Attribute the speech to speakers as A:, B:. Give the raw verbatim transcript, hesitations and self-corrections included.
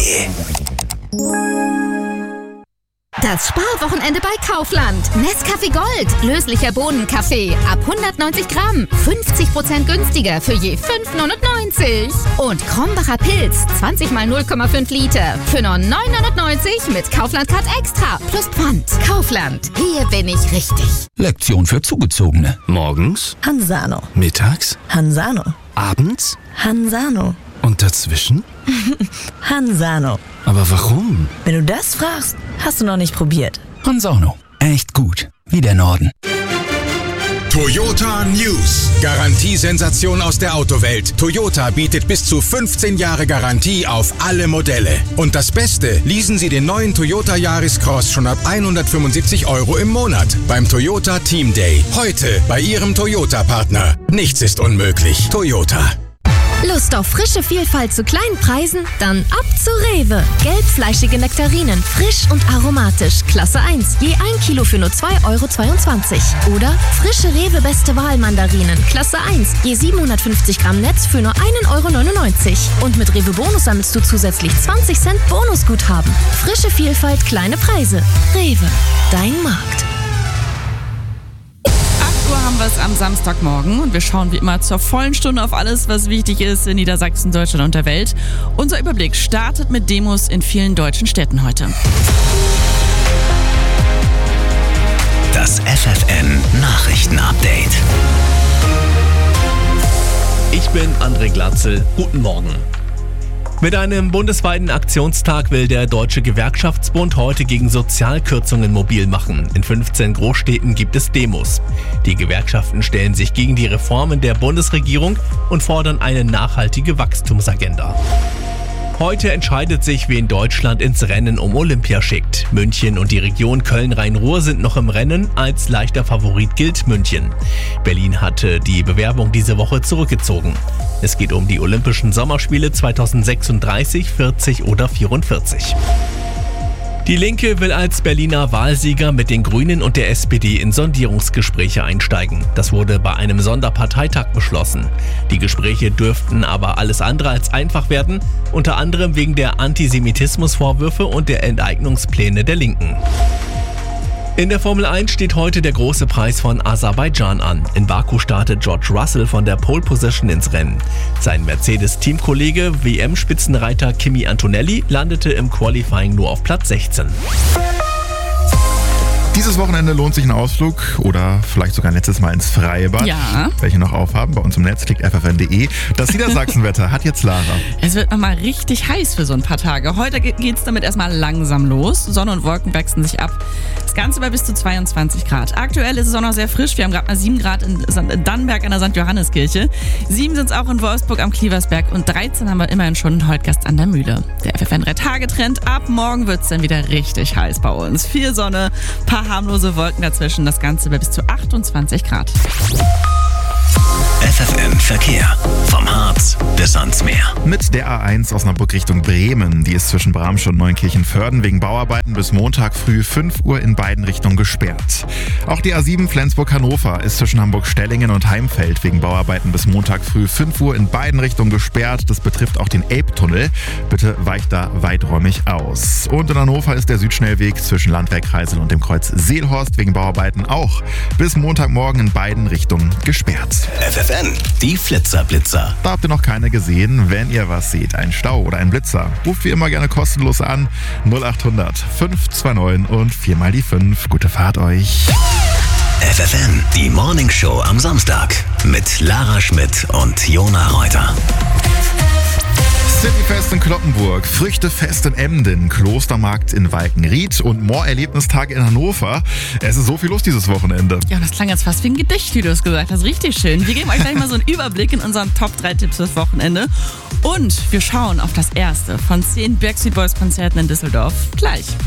A: de.
B: Das Sparwochenende bei Kaufland. Nescafé Gold. Löslicher Bohnenkaffee. Ab hundertneunzig Gramm. fünfzig Prozent günstiger für je fünf neunundneunzig. Und Krombacher Pilz. zwanzig mal null Komma fünf Liter. Für nur neun neunundneunzig mit Kaufland Card Extra. Plus Pfand. Kaufland. Hier bin ich richtig.
A: Lektion für Zugezogene.
C: Morgens,
D: Hansano.
C: mittags,
D: Hansano.
C: abends
D: Hansano.
C: und dazwischen?
D: Hansano.
C: Aber warum?
D: Wenn du das fragst, hast du noch nicht probiert.
A: Hansano. Echt gut. Wie der Norden.
E: Toyota News. Garantiesensation aus der Autowelt. Toyota bietet bis zu fünfzehn Jahre Garantie auf alle Modelle. Und das Beste, leasen Sie den neuen Toyota Yaris Cross schon ab hundertfünfundsiebzig Euro im Monat beim Toyota Team Day. Heute bei Ihrem Toyota-Partner. Nichts ist unmöglich. Toyota.
F: Lust auf frische Vielfalt zu kleinen Preisen? Dann ab zu Rewe. Gelbfleischige Nektarinen, frisch und aromatisch. Klasse eins, je ein Kilo für nur zwei Euro zweiundzwanzig. Oder frische Rewe Beste Wahl Mandarinen. Klasse eins, je siebenhundertfünfzig Gramm Netz für nur ein Euro neunundneunzig. Und mit Rewe Bonus sammelst du zusätzlich zwanzig Cent Bonusguthaben. Frische Vielfalt, kleine Preise. Rewe, dein Markt.
G: Haben wir es am Samstagmorgen und wir schauen wie immer zur vollen Stunde auf alles, was wichtig ist in Niedersachsen, Deutschland und der Welt. Unser Überblick startet mit Demos in vielen deutschen Städten heute.
A: Das F F N Nachrichtenupdate.
H: Ich bin André Glatzel. Guten Morgen. Mit einem bundesweiten Aktionstag will der Deutsche Gewerkschaftsbund heute gegen Sozialkürzungen mobil machen. In fünfzehn Großstädten gibt es Demos. Die Gewerkschaften stellen sich gegen die Reformen der Bundesregierung und fordern eine nachhaltige Wachstumsagenda. Heute entscheidet sich, wen Deutschland ins Rennen um Olympia schickt. München und die Region Köln-Rhein-Ruhr sind noch im Rennen. Als leichter Favorit gilt München. Berlin hatte die Bewerbung diese Woche zurückgezogen. Es geht um die Olympischen Sommerspiele zweitausendsechsunddreißig, vierzig oder vierundvierzig. Die Linke will als Berliner Wahlsieger mit den Grünen und der S P D in Sondierungsgespräche einsteigen. Das wurde bei einem Sonderparteitag beschlossen. Die Gespräche dürften aber alles andere als einfach werden, unter anderem wegen der Antisemitismusvorwürfe und der Enteignungspläne der Linken. In der Formel eins steht heute der große Preis von Aserbaidschan an. In Baku startet George Russell von der Pole Position ins Rennen. Sein Mercedes-Teamkollege W M-Spitzenreiter Kimi Antonelli landete im Qualifying nur auf Platz sechzehn.
I: Dieses Wochenende lohnt sich ein Ausflug oder vielleicht sogar ein letztes Mal ins Freibad.
G: Ja.
I: Welche noch aufhaben, bei uns im Netz, klickt f f n punkt de. Das Niedersachsenwetter hat jetzt Lara.
G: Es wird nochmal richtig heiß für so ein paar Tage. Heute geht es damit erstmal langsam los. Sonne und Wolken wechseln sich ab. Das Ganze bei bis zu zweiundzwanzig Grad. Aktuell ist es auch noch sehr frisch. Wir haben gerade mal sieben Grad in Dannenberg an der Sankt Johanneskirche. sieben sind es auch in Wolfsburg am Klieversberg und dreizehn haben wir immerhin schon in Holtgast an der Mühle. Der F F N drei Tage Trend. Ab morgen wird es dann wieder richtig heiß bei uns. Viel Sonne, paar harmlose Wolken dazwischen. Das Ganze bei bis zu achtundzwanzig Grad.
A: F F N Verkehr. Vom Harz bis ans Meer.
I: Mit der A eins Osnabrück Richtung Bremen. Die ist zwischen Bramsch und Neunkirchen-Vörden wegen Bauarbeiten bis Montag früh fünf Uhr in beiden Richtungen gesperrt. Auch die A sieben Flensburg-Hannover ist zwischen Hamburg-Stellingen und Heimfeld wegen Bauarbeiten bis Montag früh fünf Uhr in beiden Richtungen gesperrt. Das betrifft auch den Elbtunnel. Bitte weicht da weiträumig aus. Und in Hannover ist der Südschnellweg zwischen Landwehrkreisel und dem Kreuz Seelhorst wegen Bauarbeiten auch bis Montagmorgen in beiden Richtungen gesperrt.
A: F F N, die Flitzerblitzer.
I: Da habt ihr noch keine gesehen. Wenn ihr was seht, ein Stau oder ein Blitzer, ruft wie immer gerne kostenlos an. null acht hundert fünf zwei neun und viermal die fünf. Gute Fahrt euch.
A: F F N, die Morning Show am Samstag mit Lara Schmidt und Jona Reuter.
I: Cityfest in Cloppenburg, Früchtefest in Emden, Klostermarkt in Walkenried und Moorerlebnistage in Hannover. Es ist so viel los dieses Wochenende.
G: Ja, und das klang jetzt fast wie ein Gedicht, wie du es gesagt hast. Richtig schön. Wir geben euch gleich mal so einen Überblick in unseren Top drei Tipps fürs Wochenende. Und wir schauen auf das erste von zehn Backstreet Boys Konzerten in Düsseldorf. Gleich.